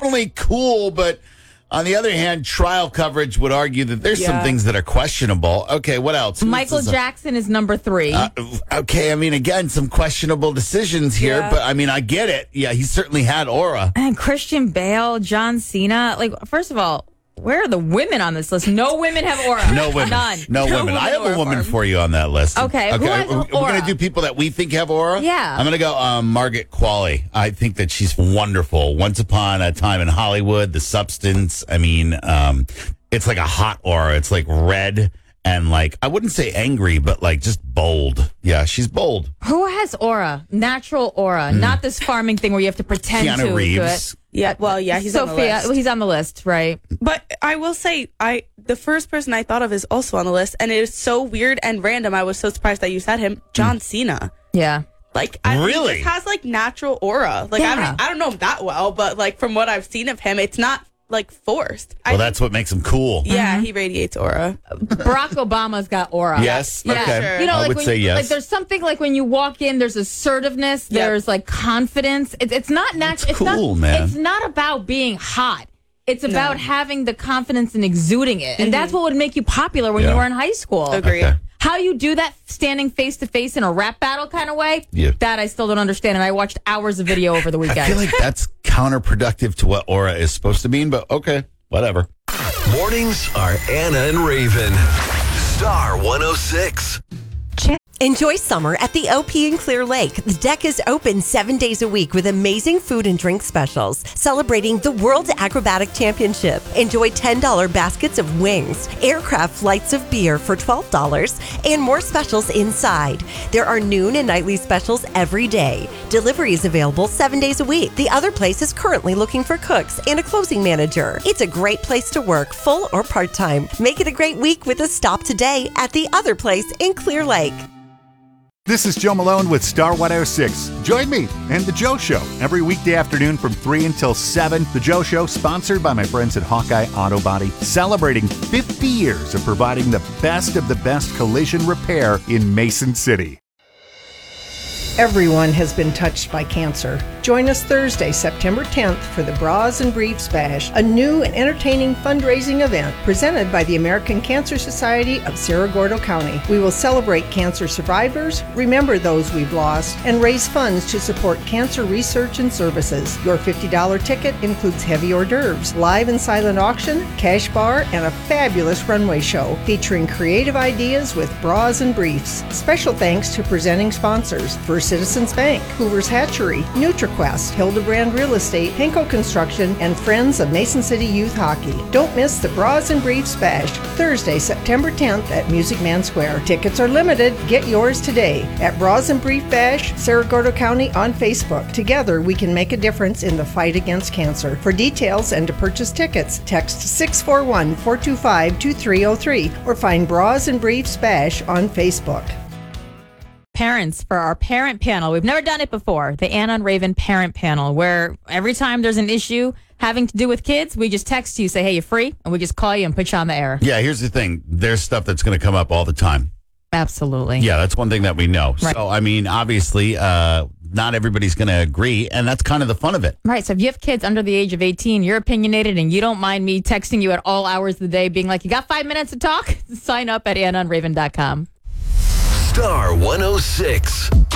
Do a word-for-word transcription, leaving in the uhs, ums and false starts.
definitely cool, but on the other hand, trial coverage would argue that there's Yeah. some things that are questionable. Okay, what else? Who's Michael this- Jackson is number three. Uh, okay, I mean, again, some questionable decisions here, Yeah. but I mean, I get it. Yeah, he certainly had aura. and Christian Bale, John Cena. Like, first of all, where are the women on this list? No women have aura. No women. None. No, No women. I women have a or woman farm. for you on that list. Okay, who has we're, we're aura? going to do people that we think have aura? Yeah. I'm going to go um, Margaret Qualley. I think that she's wonderful. Once upon a time in Hollywood, The Substance. I mean, um, it's like a hot aura. It's like red and like, I wouldn't say angry, but like just bold. Yeah, she's bold. Who has aura? Natural aura, not this farming thing where you have to pretend Keanu to Reeves. do it. Yeah, well, yeah, he's on the Sophia, list. well, he's on the list, right? But I will say, I the first person I thought of is also on the list, and it is so weird and random. I was so surprised that you said him, John Cena. Yeah. Like, I, Really? he just has like natural aura. Like, I Yeah. don't, I don't know him that well, but like from what I've seen of him, it's not like forced. Well, I, that's what makes him cool. yeah, he radiates aura. Barack Obama's got aura. Yes. Yeah. Okay. Sure. You know, I like would when say you, yes. like there's something like when you walk in, there's assertiveness, Yep. there's like confidence. It's it's not natural. It's cool, not, man. It's not about being hot. It's about having the confidence and exuding it, and that's what would make you popular when Yeah. you were in high school. Agreed. Okay. How you do that, standing face to face in a rap battle kind of way, Yeah. that I still don't understand. And I watched hours of video over the weekend. I feel like that's counterproductive to what aura is supposed to mean, but okay, whatever. Mornings are Anna and Raven. Star one oh six. Enjoy summer at the O P in Clear Lake. The deck is open seven days a week with amazing food and drink specials, celebrating the World Acrobatic Championship. Enjoy ten dollars baskets of wings, aircraft flights of beer for twelve dollars, and more specials inside. There are noon and nightly specials every day. Delivery is available seven days a week. The other place is currently looking for cooks and a closing manager. It's a great place to work, full or part-time. Make it a great week with a stop today at the other place in Clear Lake. This is Joe Malone with Star one oh six. Join me and The Joe Show every weekday afternoon from three until seven. The Joe Show, sponsored by my friends at Hawkeye Auto Body, celebrating fifty years of providing the best of the best collision repair in Mason City. Everyone has been touched by cancer. Join us Thursday, September tenth for the Bras and Briefs Bash, a new and entertaining fundraising event presented by the American Cancer Society of Cerro Gordo County. We will celebrate cancer survivors, remember those we've lost, and raise funds to support cancer research and services. Your fifty dollars ticket includes heavy hors d'oeuvres, live and silent auction, cash bar, and a fabulous runway show featuring creative ideas with Bras and Briefs. Special thanks to presenting sponsors: First Citizens Bank, Hoover's Hatchery, NutriQuest, Hildebrand Real Estate, Henko Construction, and Friends of Mason City Youth Hockey. Don't miss the Bras and Briefs Bash, Thursday, September tenth at Music Man Square. Tickets are limited. Get yours today at Bras and Brief Bash, Cerro Gordo County on Facebook. Together, we can make a difference in the fight against cancer. For details and to purchase tickets, text six four one, four two five, two three zero three or find Bras and Briefs Bash on Facebook. Parents for our parent panel. We've never done it before. The Anna and Raven parent panel, where every time there's an issue having to do with kids, we just text you, say, hey, you're free, and we just call you and put you on the air. Yeah, here's the thing. There's stuff that's going to come up all the time. Absolutely. Yeah, that's one thing that we know. Right. So, I mean, obviously, uh, not everybody's going to agree, and that's kind of the fun of it. Right. So if you have kids under the age of eighteen, you're opinionated, and you don't mind me texting you at all hours of the day, being like, you got five minutes to talk? Sign up at anna and raven dot com. Star one oh six.